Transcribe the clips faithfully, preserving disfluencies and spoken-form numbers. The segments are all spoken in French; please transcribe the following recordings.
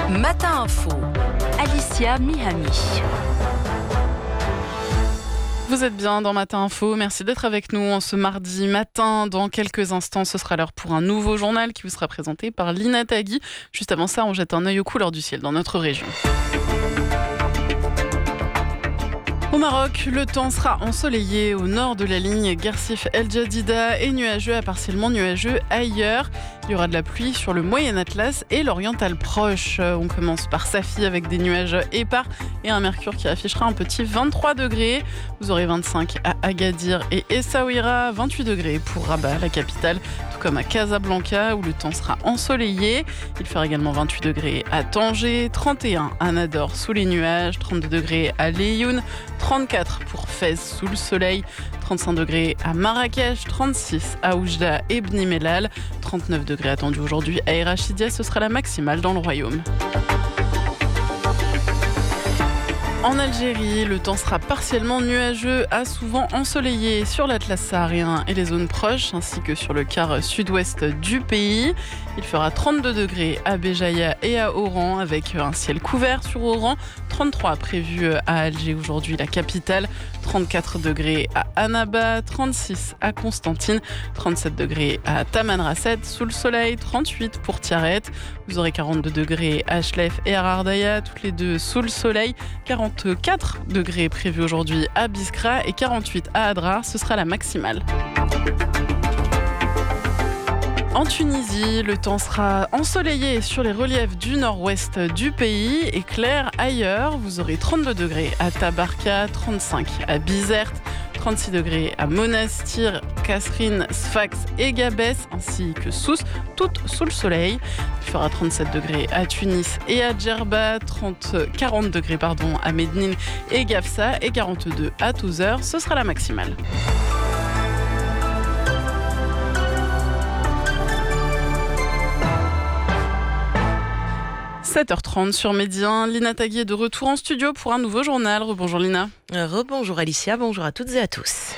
Matin Info, Alicia Mihami. Vous êtes bien dans Matin Info, merci d'être avec nous en ce mardi matin. Dans quelques instants, ce sera l'heure pour un nouveau journal qui vous sera présenté par Lina Tagui. Juste avant ça, on jette un œil aux couleurs du ciel dans notre région. Au Maroc, le temps sera ensoleillé au nord de la ligne Guersif El Jadida et nuageux à partiellement nuageux ailleurs. Il y aura de la pluie sur le Moyen Atlas et l'Oriental proche. On commence par Safi avec des nuages épars et un mercure qui affichera un petit vingt-trois degrés. Vous aurez vingt-cinq à Agadir et Essaouira, vingt-huit degrés pour Rabat, la capitale, tout comme à Casablanca où le temps sera ensoleillé. Il fera également vingt-huit degrés à Tanger, trente et un à Nador sous les nuages, trente-deux degrés à Laayoune, trente-quatre pour Fès sous le soleil, trente-cinq degrés à Marrakech, trente-six à Oujda et Bni Mellal, trente-neuf degrés attendus aujourd'hui à Erachidia, ce sera la maximale dans le royaume. En Algérie, le temps sera partiellement nuageux à souvent ensoleillé sur l'Atlas saharien et les zones proches, ainsi que sur le quart sud-ouest du pays. Il fera trente-deux degrés à Béjaïa et à Oran, avec un ciel couvert sur Oran, trente-trois prévu à Alger aujourd'hui, la capitale, trente-quatre degrés à Annaba, trente-six à Constantine, trente-sept degrés à Tamanrasset sous le soleil, trente-huit pour Tiaret. Vous aurez quarante-deux degrés à Chlef et à Rardaya, toutes les deux sous le soleil, quarante-quatre degrés prévus aujourd'hui à Biskra et quarante-huit à Adrar, ce sera la maximale. En Tunisie, le temps sera ensoleillé sur les reliefs du nord-ouest du pays et clair ailleurs. Vous aurez trente-deux degrés à Tabarka, trente-cinq à Bizerte, trente-six degrés à Monastir, Kasserine, Sfax et Gabès, ainsi que Sousse, toutes sous le soleil. Il fera trente-sept degrés à Tunis et à Djerba, trente, quarante degrés pardon, à Mednin et Gafsa et quarante-deux à Tozeur. Ce sera la maximale. sept heures trente sur Médien, Lina Tagui est de retour en studio pour un nouveau journal. Rebonjour Lina. Rebonjour Alicia, bonjour à toutes et à tous.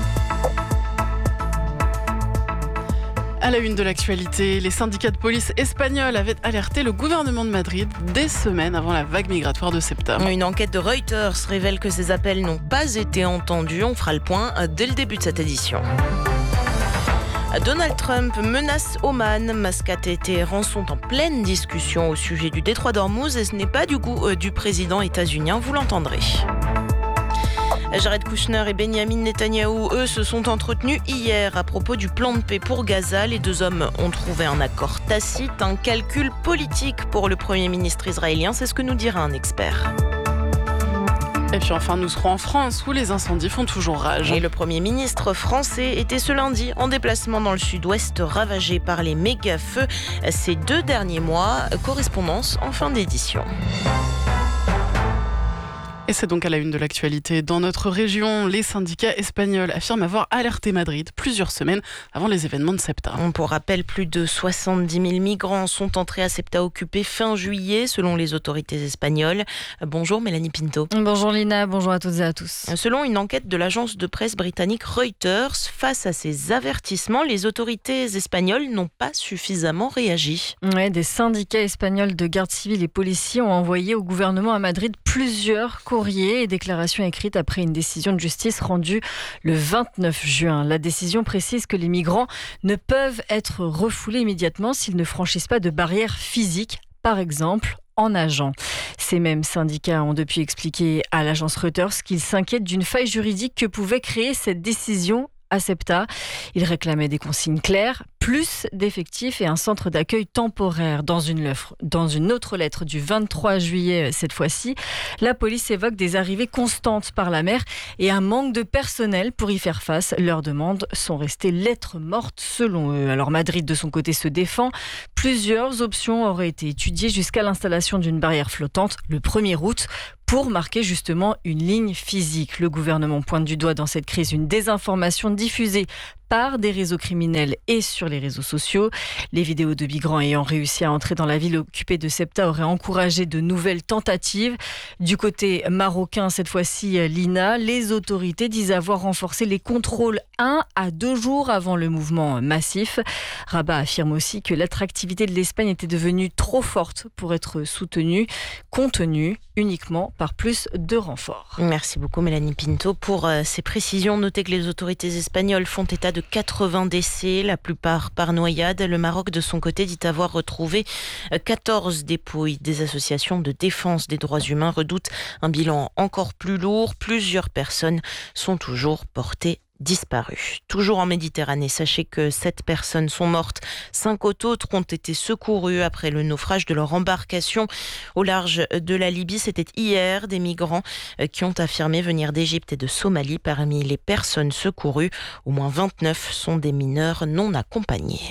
À la une de l'actualité, les syndicats de police espagnols avaient alerté le gouvernement de Madrid des semaines avant la vague migratoire de septembre. Une enquête de Reuters révèle que ces appels n'ont pas été entendus. On fera le point dès le début de cette édition. Donald Trump menace Oman. Mascate et Téhéran sont en pleine discussion au sujet du détroit d'Ormuz et ce n'est pas du goût du président états-unien, vous l'entendrez. Jared Kushner et Benjamin Netanyahou, eux, se sont entretenus hier à propos du plan de paix pour Gaza. Les deux hommes ont trouvé un accord tacite, un calcul politique pour le Premier ministre israélien, c'est ce que nous dira un expert. Et puis enfin, nous serons en France où les incendies font toujours rage. Et le Premier ministre français était ce lundi en déplacement dans le sud-ouest ravagé par les méga-feux ces deux derniers mois. Correspondance en fin d'édition. Et c'est donc à la une de l'actualité. Dans notre région, les syndicats espagnols affirment avoir alerté Madrid plusieurs semaines avant les événements de Ceuta. Pour rappel, plus de soixante-dix mille migrants sont entrés à Ceuta occupé fin juillet, selon les autorités espagnoles. Bonjour Mélanie Pinto. Bonjour Lina, bonjour à toutes et à tous. Selon une enquête de l'agence de presse britannique Reuters, face à ces avertissements, les autorités espagnoles n'ont pas suffisamment réagi. Ouais, des syndicats espagnols de garde civile et policiers ont envoyé au gouvernement à Madrid plusieurs courriers et déclarations écrites après une décision de justice rendue le vingt-neuf juin. La décision précise que les migrants ne peuvent être refoulés immédiatement s'ils ne franchissent pas de barrières physiques, par exemple en nageant. Ces mêmes syndicats ont depuis expliqué à l'agence Reuters qu'ils s'inquiètent d'une faille juridique que pouvait créer cette décision à Ceuta. Ils réclamaient des consignes claires, plus d'effectifs et un centre d'accueil temporaire. Dans une, lettre, dans une autre lettre du vingt-trois juillet, cette fois-ci, la police évoque des arrivées constantes par la mer et un manque de personnel pour y faire face. Leurs demandes sont restées lettres mortes selon eux. Alors Madrid, de son côté, se défend. Plusieurs options auraient été étudiées jusqu'à l'installation d'une barrière flottante le premier août pour marquer justement une ligne physique. Le gouvernement pointe du doigt dans cette crise une désinformation diffusée par des réseaux criminels et sur les réseaux sociaux. Les vidéos de migrants ayant réussi à entrer dans la ville occupée de Ceuta auraient encouragé de nouvelles tentatives. Du côté marocain, cette fois-ci, Lina, les autorités disent avoir renforcé les contrôles un à deux jours avant le mouvement massif. Rabat affirme aussi que l'attractivité de l'Espagne était devenue trop forte pour être soutenue, contenue uniquement par plus de renforts. Merci beaucoup Mélanie Pinto pour euh, ces précisions. Notez que les autorités espagnoles font état de quatre-vingts décès, la plupart par noyade. Le Maroc, de son côté, dit avoir retrouvé quatorze dépouilles. Des associations de défense des droits humains redoutent un bilan encore plus lourd. Plusieurs personnes sont toujours portées disparus. Toujours en Méditerranée, sachez que sept personnes sont mortes. Cinq autres ont été secourues après le naufrage de leur embarcation au large de la Libye. C'était hier. Des migrants qui ont affirmé venir d'Égypte et de Somalie. Parmi les personnes secourues, au moins vingt-neuf sont des mineurs non accompagnés.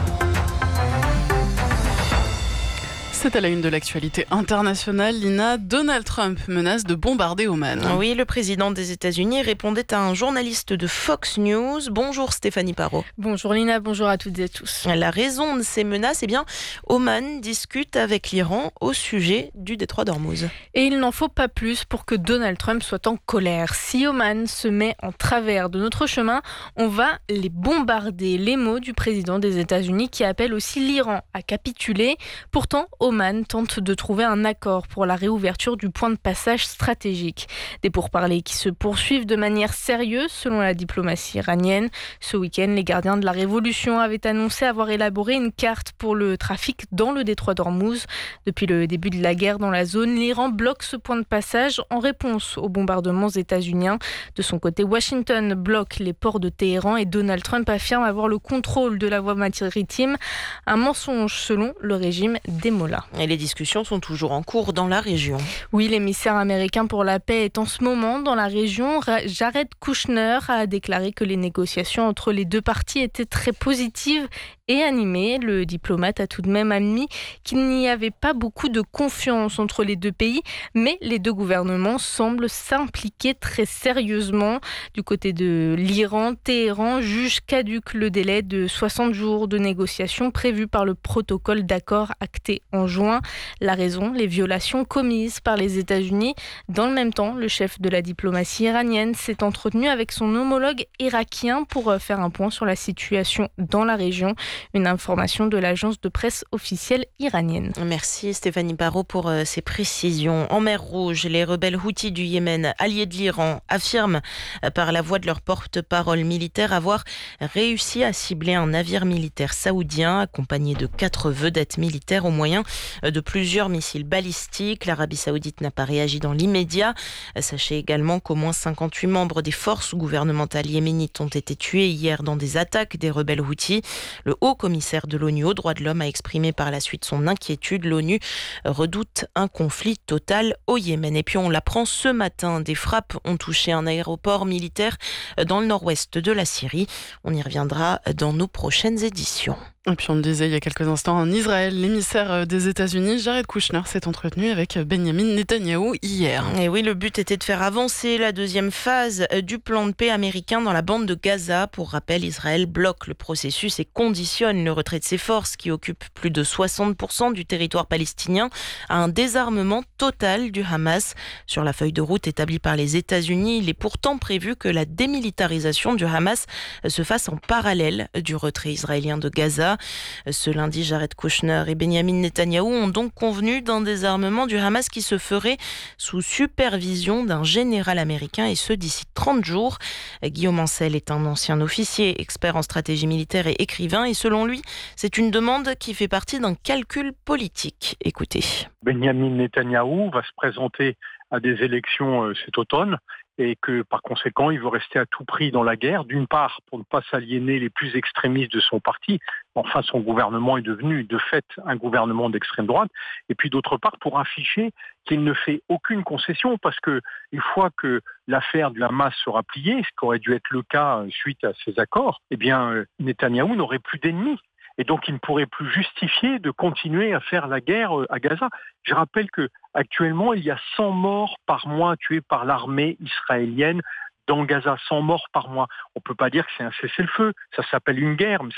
C'est à la une de l'actualité internationale. Lina, Donald Trump menace de bombarder Oman. Oui, le président des États-Unis répondait à un journaliste de Fox News. Bonjour Stéphanie Parot. Bonjour Lina, bonjour à toutes et tous. La raison de ces menaces, eh bien, Oman discute avec l'Iran au sujet du détroit d'Ormuz. Et il n'en faut pas plus pour que Donald Trump soit en colère. Si Oman se met en travers de notre chemin, on va les bombarder. Les mots du président des États-Unis qui appelle aussi l'Iran à capituler. Pourtant, Oman tente de trouver un accord pour la réouverture du point de passage stratégique. Des pourparlers qui se poursuivent de manière sérieuse selon la diplomatie iranienne. Ce week-end, les gardiens de la révolution avaient annoncé avoir élaboré une carte pour le trafic dans le détroit d'Ormuz. Depuis le début de la guerre dans la zone, l'Iran bloque ce point de passage en réponse aux bombardements états-uniens. De son côté, Washington bloque les ports de Téhéran et Donald Trump affirme avoir le contrôle de la voie maritime. Un mensonge selon le régime des Mollahs. Et les discussions sont toujours en cours dans la région. Oui, l'émissaire américain pour la paix est en ce moment dans la région. Jared Kushner a déclaré que les négociations entre les deux parties étaient très positives et animées. Le diplomate a tout de même admis qu'il n'y avait pas beaucoup de confiance entre les deux pays, mais les deux gouvernements semblent s'impliquer très sérieusement. Du côté de l'Iran, Téhéran juge caduc le délai de soixante jours de négociations prévu par le protocole d'accord acté en juin. La raison, les violations commises par les États-Unis. Dans le même temps, le chef de la diplomatie iranienne s'est entretenu avec son homologue irakien pour faire un point sur la situation dans la région. Une information de l'agence de presse officielle iranienne. Merci Stéphanie Parot pour euh, ces précisions. En mer Rouge, les rebelles Houthis du Yémen, alliés de l'Iran, affirment euh, par la voix de leur porte-parole militaire avoir réussi à cibler un navire militaire saoudien accompagné de quatre vedettes militaires au moyen euh, de plusieurs missiles balistiques. L'Arabie saoudite n'a pas réagi dans l'immédiat. Euh, sachez également qu'au moins cinquante-huit membres des forces gouvernementales yéménites ont été tués hier dans des attaques des rebelles Houthis. Le haut commissaire de l'ONU aux droits de l'homme a exprimé par la suite son inquiétude. L'ONU redoute un conflit total au Yémen. Et puis on l'apprend ce matin, des frappes ont touché un aéroport militaire dans le nord-ouest de la Syrie. On y reviendra dans nos prochaines éditions. Et puis on le disait il y a quelques instants, en Israël, l'émissaire des États-Unis, Jared Kushner, s'est entretenu avec Benjamin Netanyahou hier. Et oui, le but était de faire avancer la deuxième phase du plan de paix américain dans la bande de Gaza. Pour rappel, Israël bloque le processus et conditionne le retrait de ses forces qui occupent plus de soixante pour cent du territoire palestinien à un désarmement total du Hamas. Sur la feuille de route établie par les États-Unis, il est pourtant prévu que la démilitarisation du Hamas se fasse en parallèle du retrait israélien de Gaza. Ce lundi, Jared Kushner et Benjamin Netanyahou ont donc convenu d'un désarmement du Hamas qui se ferait sous supervision d'un général américain et ce d'ici trente jours. Guillaume Ancel est un ancien officier, expert en stratégie militaire et écrivain et selon lui, c'est une demande qui fait partie d'un calcul politique. Écoutez. Benjamin Netanyahou va se présenter à des élections euh, cet automne et que par conséquent il veut rester à tout prix dans la guerre, d'une part pour ne pas s'aliéner les plus extrémistes de son parti, enfin son gouvernement est devenu de fait un gouvernement d'extrême droite, et puis d'autre part pour afficher qu'il ne fait aucune concession, parce que une fois que l'affaire du Hamas sera pliée, ce qui aurait dû être le cas suite à ces accords, eh bien Netanyahou n'aurait plus d'ennemis. Et donc, il ne pourrait plus justifier de continuer à faire la guerre à Gaza. Je rappelle qu'actuellement, il y a cent morts par mois tués par l'armée israélienne dans Gaza, cent morts par mois. On ne peut pas dire que c'est un cessez-le-feu. Ça s'appelle une guerre, mais